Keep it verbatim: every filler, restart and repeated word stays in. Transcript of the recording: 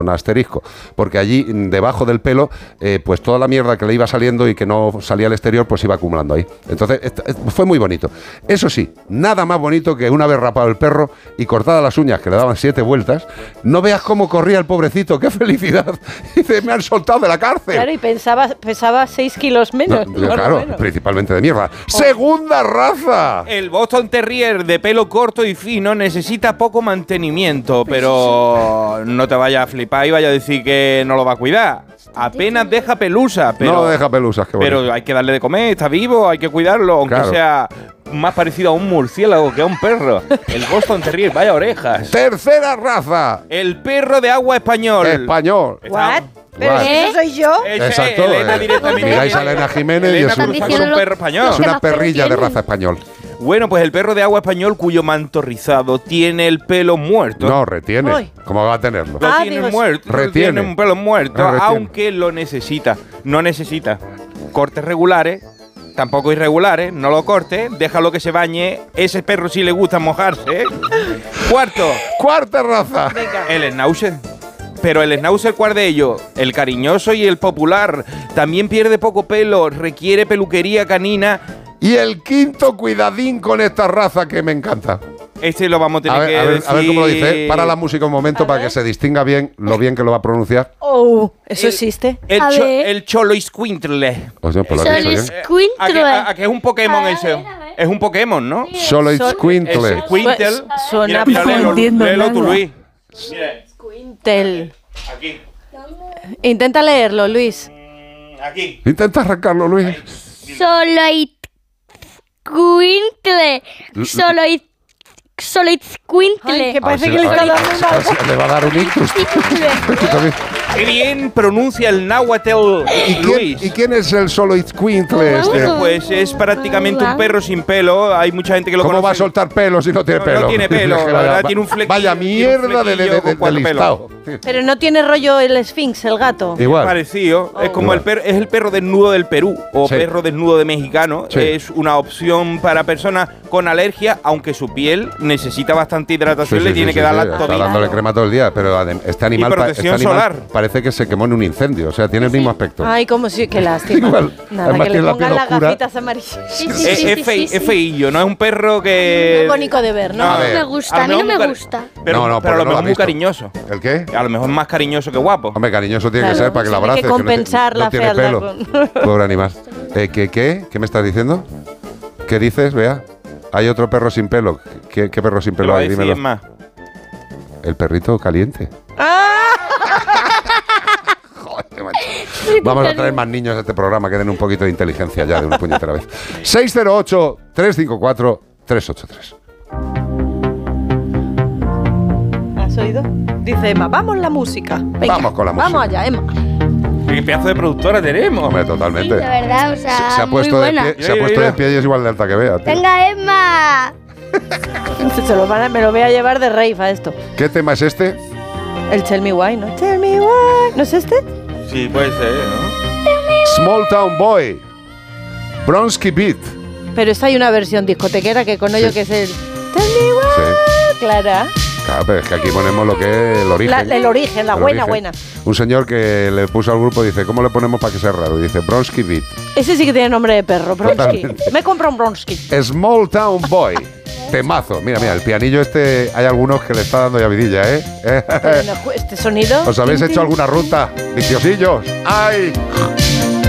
un asterisco, porque allí debajo del pelo, eh, pues toda la mierda que le iba saliendo y que no salía al exterior, pues iba acumulando ahí. Entonces, fue muy bonito. Eso sí, nada más bonito que una vez rapado el perro y cortadas las uñas, que le daban siete vueltas, no veas cómo corría el pobrecito, qué felicidad. Dice, me han soltado de la cárcel. Claro, y pensaba, pesaba seis kilos menos. No, claro, menos. Principalmente de mierda. Oh. ¡Segunda raza! El Boston Terrier de pelo corto y fino necesita poco mantenimiento, pero no te vayas a flipar y vaya a decir que no lo va a cuidar. Apenas deja pelusa, pero no deja pelusas, qué bonito. Pero hay que darle de comer, está vivo, hay que cuidarlo, aunque claro. sea más parecido a un murciélago que a un perro. El Boston Terrier, vaya orejas. Tercera raza. El perro de agua español. Español. ¿What? ¿Pero ¿Eh? eso soy yo? Ese, Exacto. Elena directamente. Miráis a Elena Jiménez Elena y es un, es un perro español. Es una perrilla de raza español. Bueno, pues el perro de agua español cuyo manto rizado tiene el pelo muerto. No, retiene. Ay. ¿Cómo va a tenerlo? Lo ah, tiene Dios. muerto. Retiene. Tiene un pelo muerto, no, aunque lo necesita. No necesita cortes regulares, tampoco irregulares, no lo cortes, déjalo que se bañe. Ese perro sí le gusta mojarse. Cuarto. Cuarta raza. Venga. El Schnauzer. Pero el Schnauzer, ¿cuál de ellos? El cariñoso y el popular. También pierde poco pelo, requiere peluquería canina. Y el quinto cuidadín con esta raza que me encanta. Este lo vamos a tener a ver, que a ver, decir. A ver cómo lo dice. Para la música un momento a para ver. que se distinga bien lo bien que lo va a pronunciar. Oh, ¿eso el, existe? El, A cho, ver. el Choloiscuintle. O sea, pues lo has dicho bien. ¿A que, a, a que es un Pokémon ese? Es un Pokémon, ¿no? Choloiscuintle. Squintle. Suena Mira, mira, léelo, entiendo léelo nada. tú, Luis. Squintle. Aquí. Intenta leerlo, Luis. Aquí. Intenta arrancarlo, Luis. Solo y Squintle. Solo y Solo y Squintle. Ay, que A ver parece si- que le a está ver, dando una... a ver si le va a dar un ictus. Qué bien pronuncia el náhuatl, ¿Y quién, Luis. ¿Y quién es el Choloiscuintle este? Bueno, pues es prácticamente un perro sin pelo. Hay mucha gente que lo ¿Cómo conoce. va a soltar pelo si no tiene No, pelo? no tiene pelo, la verdad, tiene un flequillo, Vaya tiene un mierda de, de, flequillo de, con de cuatro listado. Pero no tiene rollo el Sphinx, el gato. Igual. Parecido. Es Oh. como el perro, es el perro desnudo del Perú o Sí. perro desnudo de mexicano. Sí. Es una opción para personas con alergia, aunque su piel necesita bastante hidratación, Sí, le sí, tiene sí, que sí, dar sí, la está tobilla. dándole crema todo el día, pero adem- este animal, Y pa- protección este animal solar. parece que se quemó en un incendio. O sea, tiene el mismo aspecto. Ay, como si... Qué lástima. Igual. Nada, Además que le tiene la pongan piel las oscura. gafitas amarillas. Sí, sí, Es, sí, es sí, fei- sí, sí. es feillo, no es un perro que... Es bonito de ver, ¿no? No, A No ver. me gusta, a mí lo no mejor me muy cari- gusta. Pero, No, no, pero a porque lo no lo mejor has muy visto. cariñoso. ¿El qué? A lo mejor más cariñoso que guapo. Hombre, cariñoso tiene Claro, que ser para que la tiene abrace. que compensar la no tiene fealdad pelo. con- Pobre animal. Eh, ¿qué, qué? ¿Qué me estás diciendo? ¿Qué dices, Bea? Hay otro perro sin pelo. ¿Qué, qué perro sin Te pelo lo voy a hay? decir, Dímelo. es más. El perrito caliente. Joder, macho. Vamos a traer más niños a este programa que den un poquito de inteligencia ya de una puñetera vez. seis cero ocho, tres cinco cuatro, tres ocho tres. ¿Has oído? Dice Emma, vamos la música. Venga, Vamos con la música. Vamos allá, Emma. ¿Qué pedazo de productora tenemos? Hombre, Sí, totalmente. de verdad, o sea, se, se ha muy puesto de buena. pie, se ha puesto de pie y es igual de alta que Bea, tío. Venga, Emma. Se lo van a- me lo voy a llevar de rave a esto. ¿Qué tema es este? El Tell Me Why, ¿no? Tell Me Why. ¿No es este? Sí, puede ser, ¿no? Small Town Boy. Bronski Beat. Pero esta hay una versión discotequera que con ello Sí. que es el Tell Me Why. Sí. Clara. Claro, pero es que aquí ponemos lo que es el origen. La- el origen, la El buena, origen. buena. Un señor que le puso al grupo dice, ¿cómo le ponemos para que sea raro? Y dice, Bronski Beat. Ese sí que tiene nombre de perro, Bronsky. Totalmente. Me compro un Bronsky. Small Town Boy. Temazo. Mira, mira, el pianillo este, hay algunos que le está dando ya vidilla, ¿eh? Pero no, este sonido. ¿Os habéis hecho alguna ruta? Viciosillos. ¡Ay!